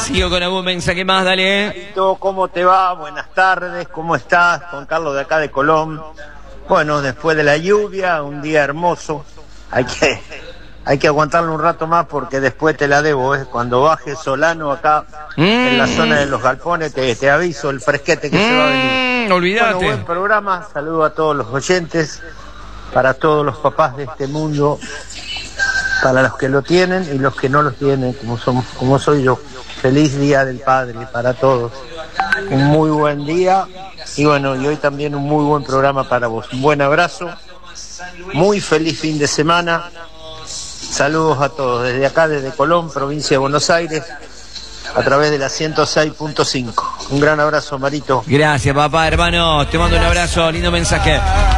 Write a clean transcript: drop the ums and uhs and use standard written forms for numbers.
Sigo con algún mensaje más, dale. Marito, ¿cómo te va? Buenas tardes, ¿cómo estás? Juan Carlos de acá de Colón. Bueno, después de la lluvia, un día hermoso. Hay que aguantarlo un rato más porque después te la debo, ¿eh? Cuando baje Solano acá en la zona de los galpones, te aviso el fresquete que se va a venir. Olvídate. Bueno, buen programa, saludo a todos los oyentes, para todos los papás de este mundo, para los que lo tienen y los que no lo tienen, como soy yo. Feliz Día del Padre para todos. Un muy buen día y bueno, y hoy también un muy buen programa para vos. Un buen abrazo, muy feliz fin de semana. Saludos a todos desde acá, desde Colón, provincia de Buenos Aires, a través de la 106.5. Un gran abrazo, Marito. Gracias, papá, hermano. Te mando un abrazo, lindo mensaje.